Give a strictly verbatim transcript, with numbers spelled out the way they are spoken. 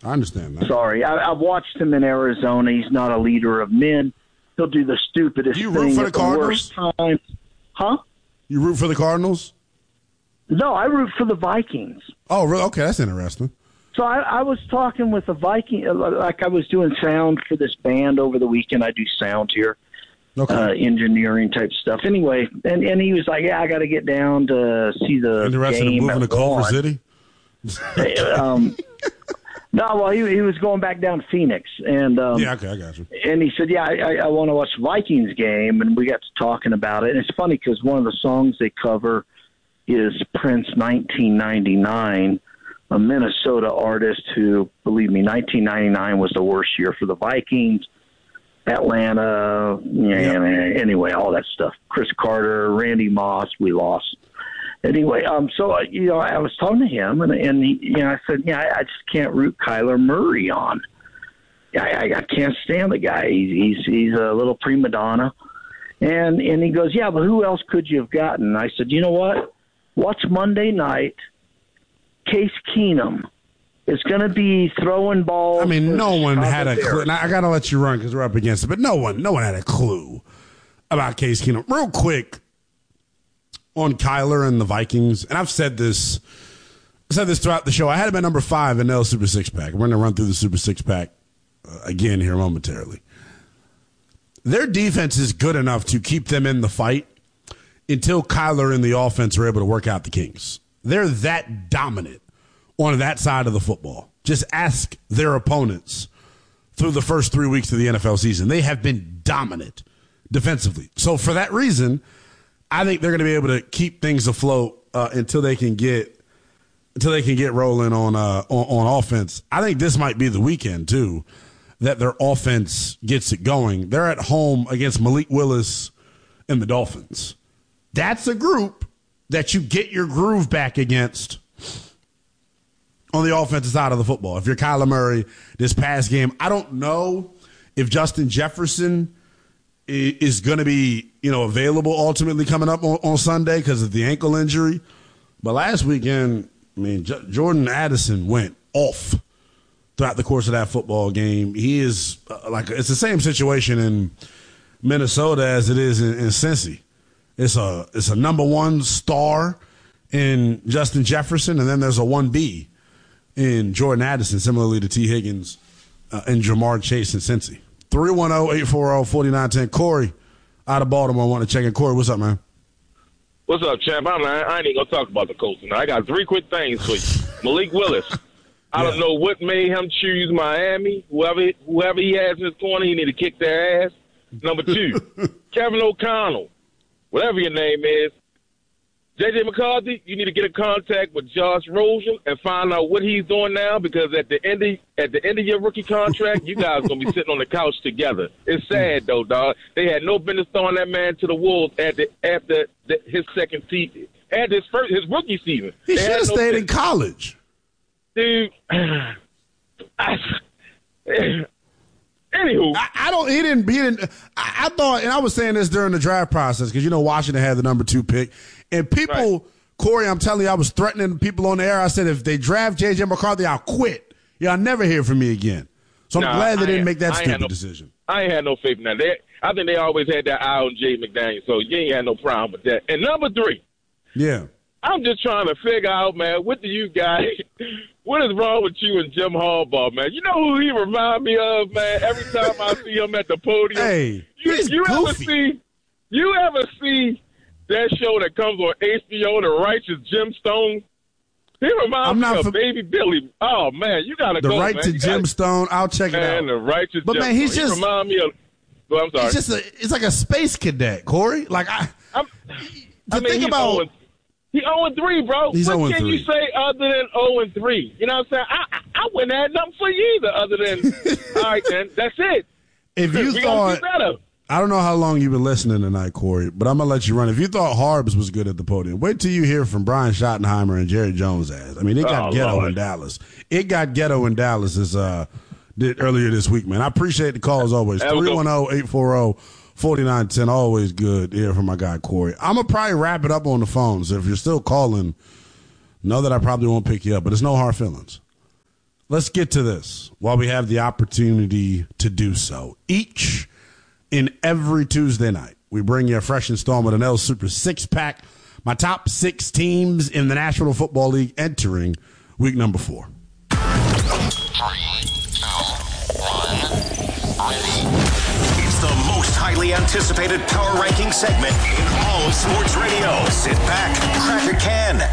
I understand that. Sorry. I, I've watched him in Arizona. He's not a leader of men. He'll do the stupidest do you thing root for the at the Cardinals? worst time. Huh? You root for the Cardinals? No, I root for the Vikings. Oh, really? Okay, that's interesting. So I, I was talking with a Viking, like I was doing sound for this band over the weekend. I do sound here, okay. uh, engineering type stuff. Anyway, and, and he was like, yeah, I got to get down to see the Interested game. in moving to Culver City? um, no, well, he, he was going back down to Phoenix. and um, Yeah, okay, I got you. And he said, yeah, I, I want to watch the Vikings game, and we got to talking about it. And it's funny because one of the songs they cover is Prince nineteen ninety-nine, a Minnesota artist who, believe me, nineteen ninety-nine was the worst year for the Vikings. Atlanta, yeah, yep. Anyway, all that stuff. Chris Carter, Randy Moss, we lost. Anyway, um, so, you know, I was talking to him, and, and he, you know, I said, yeah, I, I just can't root Kyler Murray on. I, I, I can't stand the guy. He's, he's he's a little prima donna. And, and he goes, yeah, but who else could you have gotten? And I said, you know what? Watch Monday night. Case Keenum is going to be throwing balls. I mean, no one had a clue. Now, I got to let you run because we're up against it, but no one, no one had a clue about Case Keenum. Real quick on Kyler and the Vikings, and I've said this, I said this throughout the show. I had him at number five in L Super Six Pack. We're going to run through the Super Six Pack uh, again here momentarily. Their defense is good enough to keep them in the fight until Kyler and the offense are able to work out the kinks. They're that dominant on that side of the football. Just ask their opponents through the first three weeks of the N F L season. They have been dominant defensively. So for that reason, I think they're going to be able to keep things afloat uh, until they can get until they can get rolling on, uh, on on offense. I think this might be the weekend too that their offense gets it going. They're at home against Malik Willis and the Dolphins. That's a group that you get your groove back against on the offensive side of the football. If you're Kyler Murray this past game, I don't know if Justin Jefferson is going to be, you know, available ultimately coming up on, on Sunday because of the ankle injury. But last weekend, I mean, J- Jordan Addison went off throughout the course of that football game. He is uh, like, it's the same situation in Minnesota as it is in, in Cincy. It's a it's a number one star in Justin Jefferson, and then there's a one B in Jordan Addison, similarly to T. Higgins uh, and Jamar Chase in Cincy. three one zero, eight four zero, four nine one zero. Corey out of Baltimore want to check in. Corey, what's up, man? What's up, champ? I'm, I ain't even going to talk about the Colts tonight. I got three quick things for you. Malik Willis. I yeah. don't know what made him choose Miami. Whoever whoever he has in his corner, he need to kick their ass. Number two, Kevin O'Connell. Whatever your name is, J J McCarthy, you need to get in contact with Josh Rosen and find out what he's doing now, because at the end of at the end of your rookie contract, you guys are gonna be sitting on the couch together. It's sad though, dog. They had no business throwing that man to the wolves at the, after the, his second season, at his first his rookie season. He should have no stayed business. in college, dude. I, Anywho, I, I don't. He didn't. He didn't. I, I thought, and I was saying this during the draft process because you know Washington had the number two pick, and people, right. Corey, I'm telling you, I was threatening people on the air. I said, if they draft J J McCarthy, I'll quit. Yeah, I'll never hear from me again. So I'm nah, glad they I didn't ain't, make that I stupid no, decision. I ain't had no faith in that. They, I think they always had that eye on Jay McDaniel, so you ain't had no problem with that. And number three, yeah, I'm just trying to figure out, man, what do you guys? What is wrong with you and Jim Harbaugh, man? You know who he remind me of, man? Every time I see him at the podium. Hey, you, he's you goofy. ever see you ever see that show that comes on H B O, The Righteous Gemstones? He reminds I'm me not of fa- Baby Billy. Oh man, you gotta the go. right man. to You gotta, Gemstone. I'll check it man, out. The Righteous but Gemstone. man, he's he just remind me of. Well, I'm sorry. He's just a. It's like a space cadet, Corey. Like I. I'm, to I mean, think he's about. Owen, he oh and three, bro. He's what oh and can three. you say other than oh and three? You know what I'm saying? I, I, I wouldn't have nothing for you either other than, all right, then, that's it. If you we thought, gotta do better. I don't know how long you've been listening tonight, Corey, but I'm going to let you run. If you thought Harbs was good at the podium, wait till you hear from Brian Schottenheimer and Jerry Jones' ass. I mean, it got oh, ghetto Lord. in Dallas. It got ghetto in Dallas this, uh, did earlier this week, man. I appreciate the call as always. three one zero, eight four zero, four nine one zero. Always good to hear from my guy, Corey. I'm going to probably wrap it up on the phone, so if you're still calling, know that I probably won't pick you up, but it's no hard feelings. let's get to this while we have the opportunity to do so. Each and every Tuesday night, we bring you a fresh installment of Nell's Super Six-Pack. My top six teams in the National Football League entering week number four. Three, two, one, ready. It's the most highly anticipated power ranking segment in all of sports radio. Sit back, crack a can,